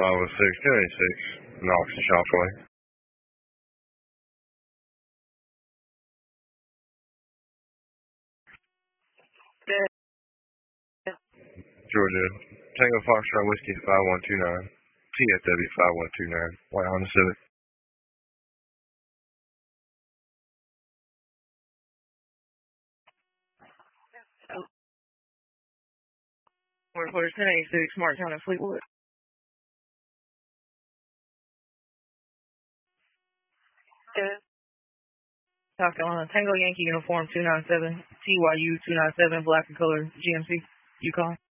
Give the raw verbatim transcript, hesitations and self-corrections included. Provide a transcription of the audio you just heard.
five oh six, two eighty-six, Knox and Shoffway. Georgia, Tango Foxtrot Whiskey five one two nine, T F W five one two nine, White Honda Civic. Reporter ten eighty-six, Marktown and Fleetwood. Yeah. South Carolina, Tango Yankee Uniform two nine seven, T Y U two nine seven, black and color, G M C, Yukon.